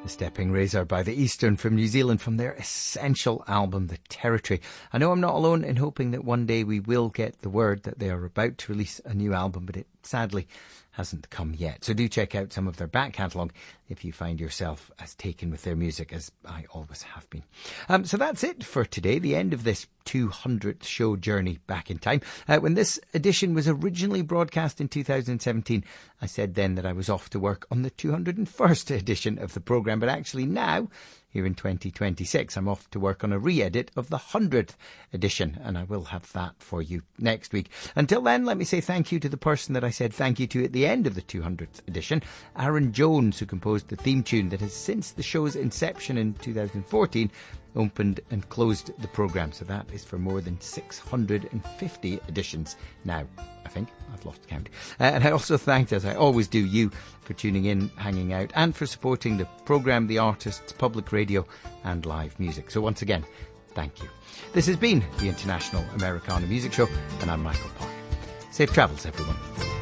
The Stepping Razor by the Eastern from New Zealand from their essential album, The Territory. I know I'm not alone in hoping that one day we will get the word that they are about to release a new album, but it sadly hasn't come yet. So do check out some of their back catalogue if you find yourself as taken with their music as I always have been. So that's it for today, the end of this 200th show journey back in time. When this edition was originally broadcast in 2017, I said then that I was off to work on the 201st edition of the programme, but actually now, here in 2026, I'm off to work on a re-edit of the 100th edition, and I will have that for you next week. Until then, let me say thank you to the person that I said thank you to at the end of the 200th edition, Aaron Jones, who composed the theme tune that has, since the show's inception in 2014, opened and closed the programme. So that is for more than 650 editions now, I think. I've lost count. And I also thanked, as I always do, you for tuning in, hanging out, and for supporting the programme, the artists, public radio and live music. So once again, thank you. This has been the International Americana Music Show, and I'm Michael Park. Safe travels, everyone.